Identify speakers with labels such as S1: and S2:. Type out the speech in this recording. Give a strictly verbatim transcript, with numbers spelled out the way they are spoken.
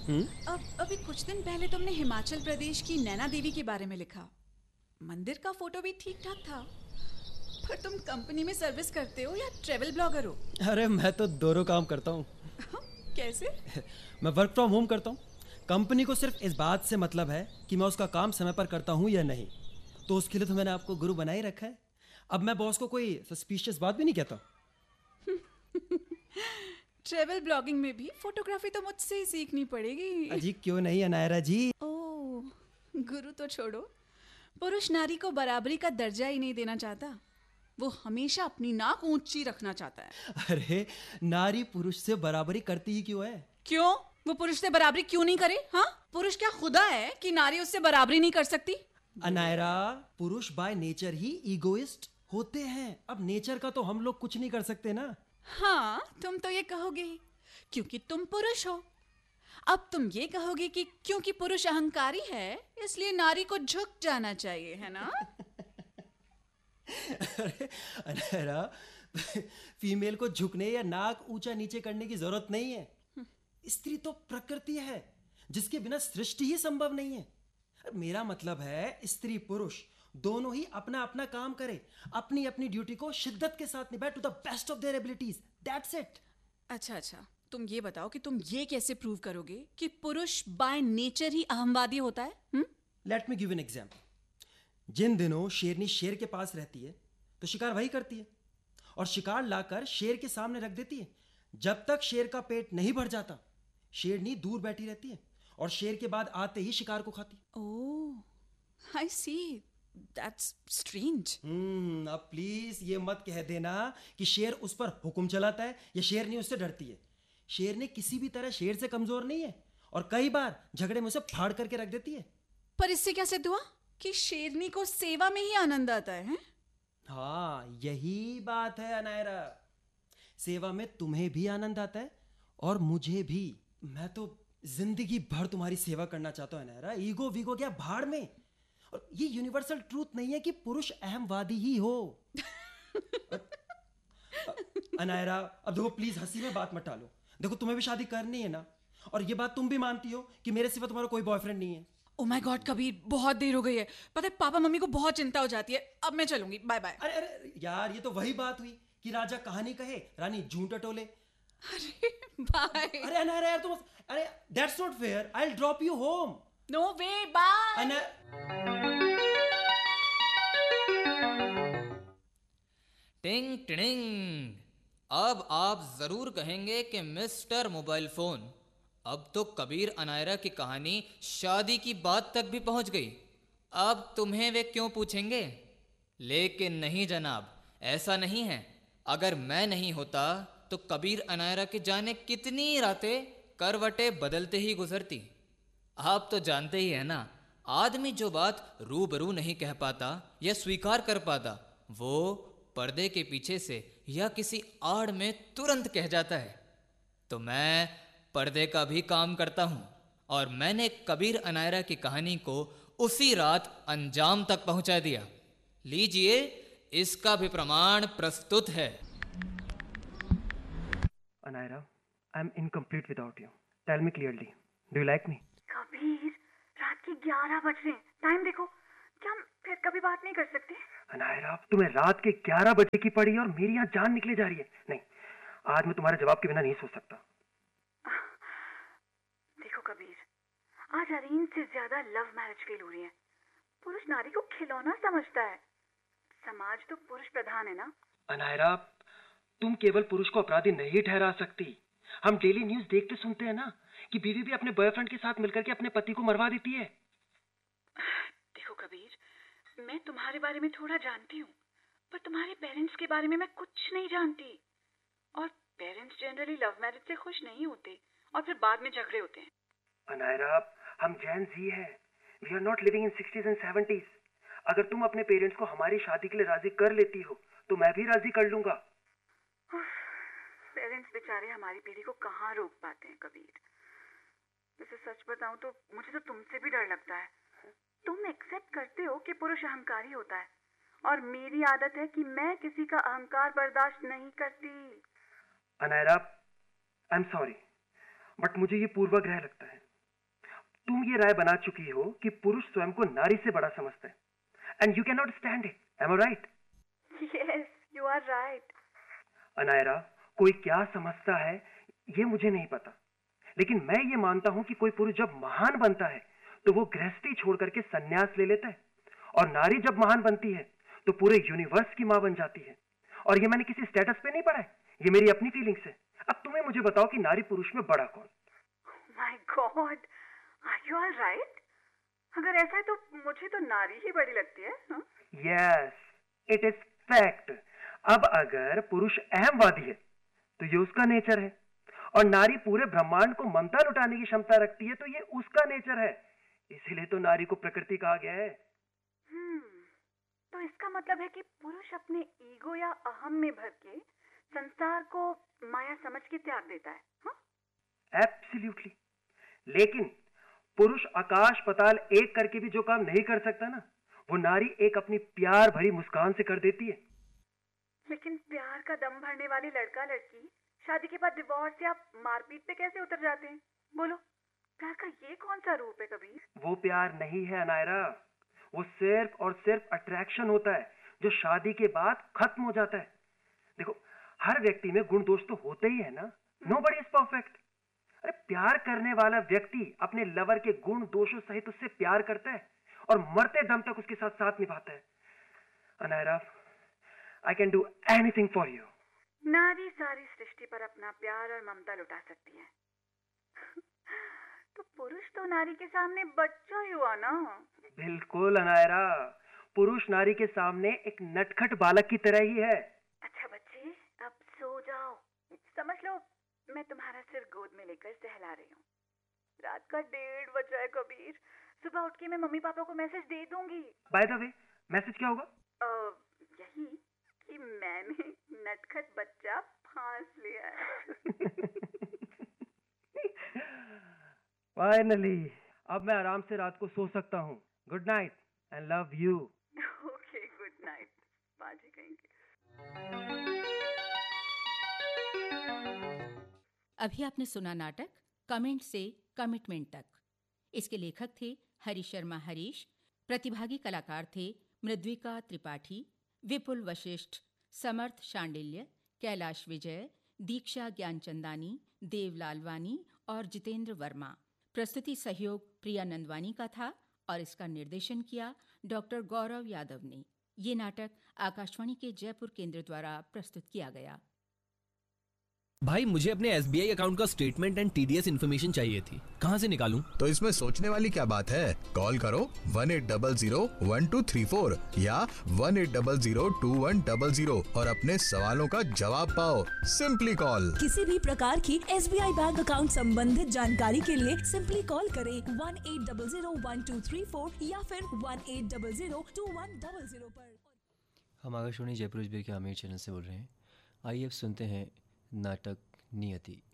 S1: हम्म?
S2: अब अभी कुछ दिन पहले तुमने हिमाचल प्रदेश की नैना देवी के बारे में लिखा। मंदिर का फोटो भी ठीक ठाक था, पर तुम कंपनी में सर्विस करते हो या ट्रेवल ब्लॉगर हो?
S1: अरे मैं तो दोनों काम करता हूँ।
S2: कैसे?
S1: मैं वर्क फ्रॉम होम करता हूँ। कंपनी को सिर्फ इस बात से मतलब है कि मैं उसका काम समय पर करता हूँ या नहीं, तो उसके लिए तो मैंने आपको गुरु बना ही रखा है। अब मैं बॉस को कोई सस्पिशियस बात भी नहीं कहता।
S2: ट्रेवल ब्लॉगिंग में भी फोटोग्राफी तो मुझसे ही सीखनी पड़ेगी।
S1: अजी क्यों नहीं अनायरा जी।
S2: ओह, गुरु तो छोड़ो, पुरुष नारी को बराबरी का दर्जा ही नहीं देना चाहता। वो हमेशा अपनी नाक ऊंची रखना चाहता है।
S1: अरे नारी पुरुष से बराबरी करती ही क्यों है?
S2: क्यों? वो पुरुष से बराबरी क्यों नहीं करे? हाँ, पुरुष क्या खुदा है कि नारी उससे बराबरी नहीं कर सकती?
S1: अनायरा, पुरुष बाय नेचर ही ईगोइस्ट होते हैं। अब नेचर का तो हम लोग कुछ नहीं कर सकते ना।
S2: हाँ, तुम तो ये कहोगे ही क्योंकि तुम पुरुष हो। अब तुम ये कहोगे कि क्योंकि पुरुष अहंकारी है इसलिए नारी को झुक जाना चाहिए, है ना?
S1: अरे अनायरा, फीमेल को झुकने या नाक ऊंचा नीचे करने की जरूरत नहीं है। स्त्री तो प्रकृति है जिसके बिना सृष्टि ही संभव नहीं है। मेरा मतलब है स्त्री पुरुष दोनों ही अपना अपना काम करे, अपनी अपनी ड्यूटी को शिद्दत के साथ निभाए to the best of their abilities. That's it.
S2: अच्छा अच्छा, तुम ये बताओ कि तुम ये कैसे प्रूव करोगे कि पुरुष बाय नेचर ही अहंवादी होता है? हुँ?
S1: Let me give an example. जिन दिनों शेरनी शेर के पास रहती है तो शिकार वही करती है और शिकार लाकर शेर के सामने रख देती है। जब तक शेर का पेट नहीं भर जाता शेरनी दूर बैठी रहती है और शेर के बाद आते ही शिकार को खाती है।
S2: ओह, आई सी, दैट्स स्ट्रेंज।
S1: हम्म अब प्लीज ये मत कह देना कि शेर उस पर हुक्म चलाता है या शेरनी उससे डरती है। शेरनी किसी भी तरह शेर से कमजोर नहीं है और कई बार झगड़े में उसे फाड़ करके रख देती है।
S2: पर इससे क्या सिद्ध हुआ कि शेरनी को सेवा में ही आनंद आता है?
S1: हाँ, यही बात है अनायरा। सेवा में तुम्हें भी आनंद आता है और मुझे भी। मैं तो जिंदगी भर तुम्हारी सेवा करना चाहता हूं अनायरा। ईगो वीगो क्या भाड़ में। और ये यूनिवर्सल ट्रूथ नहीं है कि पुरुष अहमवादी ही हो। अनायरा अब देखो प्लीज हंसी में बात मत टालो। देखो तुम्हें भी शादी करनी है ना, और ये बात तुम भी मानती हो कि मेरे सिवा तुम्हारा कोई बॉयफ्रेंड नहीं है।
S2: ओह माय गॉड कबीर, बहुत देर हो गई है। पता है पापा मम्मी को बहुत चिंता हो जाती है। अब मैं चलूंगी, बाय बाय।
S1: अरे अरे यार, ये तो वही बात हुई कि राजा कहानी कहे रानी झूठ टोले।
S2: अरे बाय।
S1: अरे अनायरा यार तुम, अरे that's not fair. I will drop you home.
S2: No way, bye.
S1: अना
S3: टिंग टिंग। अब आप जरूर कहेंगे कि मिस्टर मोबाइल फोन, अब तो कबीर अनायरा की कहानी शादी की बात तक भी पहुंच गई। अब तुम्हें वे क्यों पूछेंगे? लेकिन नहीं जनाब, ऐसा नहीं है। अगर मैं नहीं होता तो कबीर अनायरा के जाने कितनी रातें करवटें बदलते ही गुजरती। आप तो जानते ही है ना, आदमी जो बात रूबरू नहीं कह पाता या स्वीकार कर पाता वो पर्दे के पीछे से या किसी आड़ में तुरंत कह जाता है। तो मैं पर्दे का भी काम करता हूं और मैंने कबीर अनायरा की कहानी को उसी रात अंजाम तक पहुंचा दिया। लीजिए, इसका भी प्रमाण प्रस्तुत है।
S1: Anaira, I'm incomplete without you. Tell me clearly, do you like me?
S4: Kabir, रात के ग्यारह बज रहे हैं। टाइम देखो। क्या हम फिर कभी बात नहीं कर सकते?
S1: अनायरा, तुम्हें रात के ग्यारह बजे की पड़ी और मेरी यहाँ जान निकले जा रही है। नहीं, आज मैं तुम्हारे जवाब के बिना नहीं सोच सकता।
S4: देखो कबीर, आज अरेंज से ज्यादा लव मैरिज फील हो रही है। पुरुष नारी को खिलौना समझता है। समाज तो पुरुष प्रधान है ना।
S1: अनायरा, तुम केवल पुरुष को अपराधी नहीं ठहरा सकती। हम डेली न्यूज देखते सुनते हैं ना कि बीवी भी अपने बॉयफ्रेंड के साथ मिलकर के अपने पति को मरवा देती है।
S4: देखो कबीर, मैं तुम्हारे बारे में थोड़ा जानती हूँ, पर तुम्हारे पेरेंट्स के बारे में मैं कुछ नहीं जानती। और पेरेंट्स जनरली लव मैरिज से खुश नहीं होते और फिर बाद में झगड़े होते हैं।
S1: अनायरा, हम जैन जी हैं। We are not living in sixties and seventies. अगर तुम अपने पेरेंट्स को हमारी शादी के लिए राजी कर लेती हो तो मैं भी राजी कर लूंगा।
S4: पेरेंट्स बेचारे हमारी पीढ़ी को कहाँ रोक पाते हैं कबीर। वैसे सच बताऊं तो मुझे तो तुमसे भी डर लगता है। तुम एक्सेप्ट करते हो कि पुरुष अहंकारी होता है और मेरी आदत है कि मैं किसी का अहंकार बर्दाश्त नहीं करती।
S1: Anaira, I am sorry, but मुझे ये पूर्वाग्रह लगता है। तुम ये राय बना चुकी हो कि पुरुष स्वयं को नारी से बड़ा समझता है, and you can not stand it. M I right?
S4: Yes, you are right.
S1: Anaira, कोई क्या समझता है ये मुझे नहीं पता, लेकिन मैं ये मानता हूं कि कोई पुरुष जब महान बनता है तो वो गृहस्थी छोड़ करके सन्यास ले लेता है, और नारी जब महान बनती है तो पूरे यूनिवर्स की मां बन जाती है। और ये मैंने किसी स्टेटस पे नहीं पढ़ा है, ये मेरी अपनी फीलिंग्स है। अब तुम्हें मुझे बताओ कि नारी पुरुष में बड़ा कौन?
S4: My God, are you all right? अगर ऐसा है तो मुझे तो नारी ही बड़ी लगती है।
S1: Yes, it is fact. अब अगर पुरुष अहमवादी है तो ये उसका नेचर है, और नारी पूरे ब्रह्मांड को ममता लुटाने की क्षमता रखती है तो ये उसका नेचर है। इसीलिए तो नारी को प्रकृति कहा गया है।
S4: हम्म, तो इसका मतलब है कि पुरुष अपने ईगो या अहम में भर के संसार को माया समझ के त्याग देता है। हाँ?
S1: एब्सोल्युटली। लेकिन पुरुष आकाश पताल एक करके भी जो काम नहीं कर सकता ना, वो नारी एक अपनी प्यार भरी मुस्कान से कर देती है।
S4: लेकिन प्यार का दम भरने वाली लड़का लड़की शादी के बाद डिवोर्स या मारपीट पे कैसे उतर जाते हैं? बोलो, प्यार का ये कौन सा रूप है कबीर?
S1: वो प्यार नहीं है अनायरा, वो सिर्फ और सिर्फ अट्रैक्शन होता है जो शादी के बाद खत्म हो जाता है। देखो, हर व्यक्ति में गुण दोष तो होते ही है ना, नोबडी इज परफेक्ट। अरे प्यार करने वाला व्यक्ति अपने लवर के गुण दोषों सहित उससे प्यार करता है और मरते दम तक उसके साथ साथ निभाता है। Anaira, I can do anything for you.
S4: नारी सारी सृष्टि पर अपना प्यार और ममता लुटा सकती है तो पुरुष तो नारी के सामने बच्चा ही हुआ ना।
S1: बिल्कुल अनायरा, पुरुष नारी के सामने एक नटखट बालक की तरह ही है।
S4: अच्छा बच्चे, अब सो जाओ। समझ लो मैं तुम्हारा सिर गोद में लेकर सहला रही हूँ। रात का डेढ़ बजा है कबीर, सुबह उठ के मैं मम्मी पापा को मैसेज दे दूंगी।
S1: बाय द वे, मैसेज क्या होगा?
S4: uh, यही कि मैंने नटखट बच्चा फांस लिया है।
S1: फाइनली अब मैं आराम से रात को सो सकता हूँ। Good night and love you.
S4: Okay, good night. बाजी कहेंगे।
S5: अभी आपने सुना नाटक कमेंट से कमिटमेंट तक। इसके लेखक थे हरीश शर्मा हरीश। प्रतिभागी कलाकार थे मृद्विका त्रिपाठी, विपुल वशिष्ठ, समर्थ शांडिल्य, कैलाश विजय, दीक्षा ज्ञानचंदानी, देव लालवानी और जितेंद्र वर्मा। प्रस्तुति सहयोग प्रिया नंदवानी का था और इसका निर्देशन किया डॉक्टर गौरव यादव ने। ये नाटक आकाशवाणी के जयपुर केंद्र द्वारा प्रस्तुत किया गया।
S6: भाई, मुझे अपने एस बी आई अकाउंट का statement and T D S information चाहिए थी। कहाँ से निकालूं?
S7: तो इसमें सोचने वाली क्या बात है, कॉल करो one eight double zero one two three four या one eight double zero to one double zero और अपने सवालों का जवाब पाओ। Simply call.
S8: किसी भी प्रकार की S B I bank account संबंधित जानकारी के लिए सिंपली कॉल करें one eight double zero one two three four या फिर one eight double zero to one double zero पर।
S9: हम आकाशवाणी जयपुर के आमिर चैनल से बोल रहे हैं। आइए अब सुनते हैं नाटक नियति।